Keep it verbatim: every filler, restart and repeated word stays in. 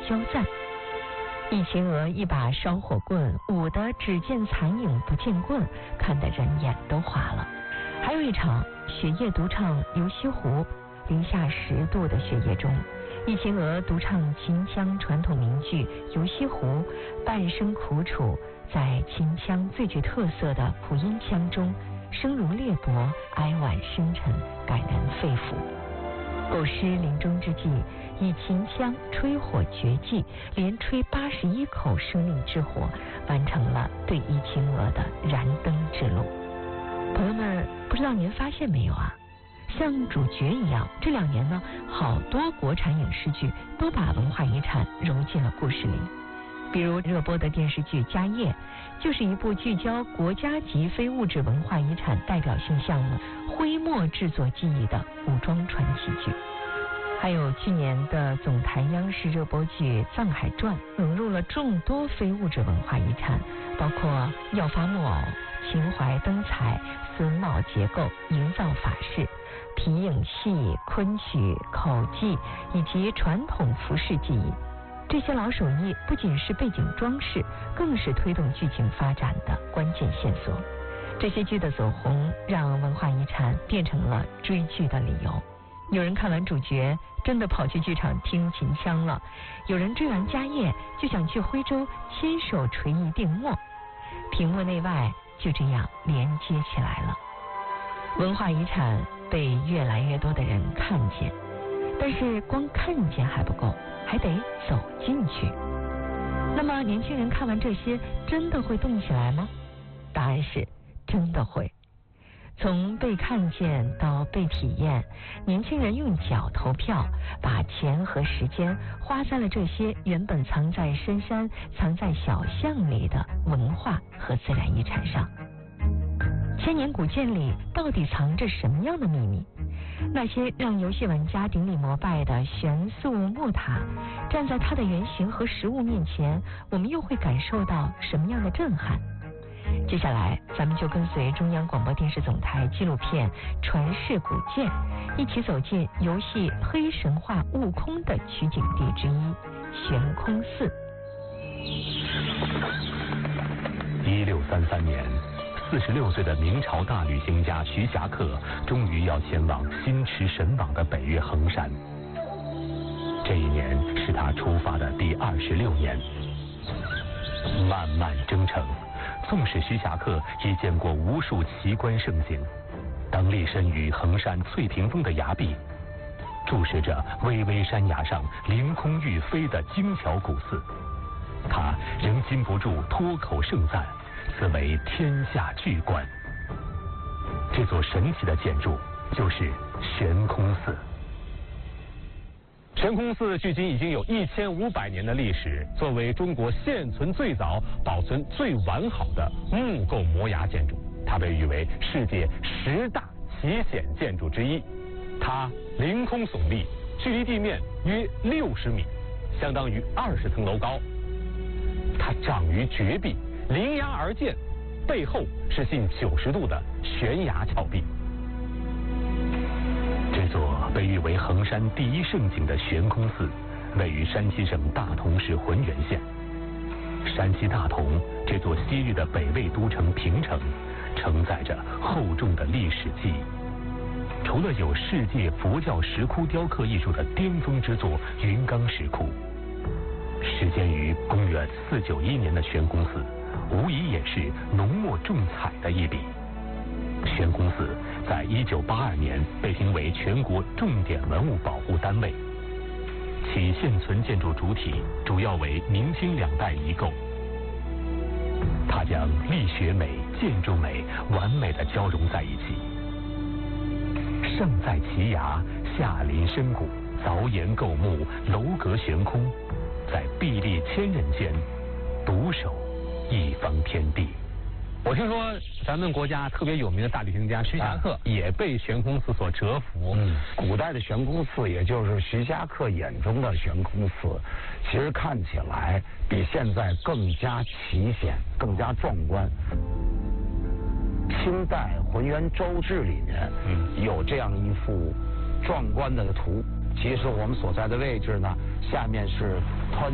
交赞。一秦娥一把烧火棍，舞得只见残影不见棍，看得人眼都花了。还有一场雪夜独唱游西湖，零下十度的雪夜中，一秦娥独唱秦腔传统名句游西湖，半生苦楚，在秦腔最具特色的普音腔中，声如裂帛，哀婉深沉，感人肺腑。构诗临终之际，以秦腔吹火绝技，连吹八十一口生命之火，完成了对一秦娥的燃灯之路。朋友们，不知道您发现没有啊？像主角一样，这两年呢，好多国产影视剧都把文化遗产揉进了故事里。比如热播的电视剧《家业》，就是一部聚焦国家级非物质文化遗产代表性项目徽墨制作技艺的古装传奇剧。还有去年的总台央视热播剧《藏海传》，融入了众多非物质文化遗产，包括耀发木偶、秦淮灯彩、榫卯结构、营造法式、皮影戏、昆曲、口技以及传统服饰技艺。这些老手艺不仅是背景装饰，更是推动剧情发展的关键线索。这些剧的走红，让文化遗产变成了追剧的理由。有人看完主角，真的跑去剧场听秦腔了；有人追完家业，就想去徽州牵手垂艺定墨。屏幕内外就这样连接起来了。文化遗产被越来越多的人看见，但是光看见还不够，还得走进去。那么年轻人看完这些，真的会动起来吗？答案是真的会。从被看见到被体验，年轻人用脚投票，把钱和时间花在了这些原本藏在深山、藏在小巷里的文化和自然遗产上。千年古建里到底藏着什么样的秘密？那些让游戏玩家顶礼膜拜的悬塑木塔，站在它的原型和实物面前，我们又会感受到什么样的震撼？接下来咱们就跟随中央广播电视总台纪录片《传世古建》，一起走进游戏黑神话悟空的取景地之一悬空寺。 一六三三年，四十六岁的明朝大旅行家徐霞客终于要前往心驰神往的北岳衡山。这一年是他出发的第二十六年。漫漫征程，纵使徐霞客已见过无数奇观盛景，当立身于衡山翠屏峰的崖壁，注视着巍巍山崖上凌空欲飞的精巧古寺，他仍禁不住脱口盛赞，此为天下巨观。这座神奇的建筑就是悬空寺。悬空寺距今已经有一千五百年的历史，作为中国现存最早、保存最完好的木构摩崖建筑，它被誉为世界十大奇险建筑之一。它凌空耸立，距离地面约六十米，相当于二十层楼高。它长于绝壁，临崖而建，背后是近九十度的悬崖峭壁。这座被誉为衡山第一胜景的悬空寺，位于山西省大同市浑源县。山西大同这座昔日的北魏都城平城，承载着厚重的历史记忆。除了有世界佛教石窟雕刻艺术的巅峰之作云冈石窟，始建于公元四九一年的悬空寺，无疑也是浓墨重彩的一笔。悬空寺在一九八二年被评为全国重点文物保护单位，其现存建筑主体主要为明清两代遗构。它将力学美、建筑美完美地交融在一起。上在奇崖，下临深谷，凿岩构木，楼阁悬空，在壁立千仞间，独守一方天地。我听说咱们国家特别有名的大旅行家徐霞客也被悬空寺所折服。 嗯，古代的悬空寺，也就是徐霞客眼中的悬空寺，其实看起来比现在更加奇险，更加壮观。清代《浑源州志》里面有这样一幅壮观的图。其实我们所在的位置呢，下面是湍